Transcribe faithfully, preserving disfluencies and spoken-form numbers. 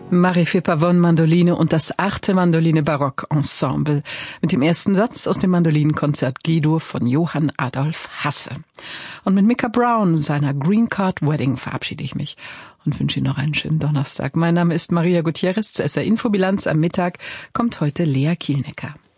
Marie-Fé Pavone Mandoline und das achte Mandoline Barock Ensemble mit dem ersten Satz aus dem Mandolinenkonzert G-Dur von Johann Adolf Hasse. Und mit Micah Brown und seiner Green Card Wedding verabschiede ich mich und wünsche Ihnen noch einen schönen Donnerstag. Mein Name ist Maria Gutierrez. Zur S R Infobilanz am Mittag kommt heute Lea Kielnecker.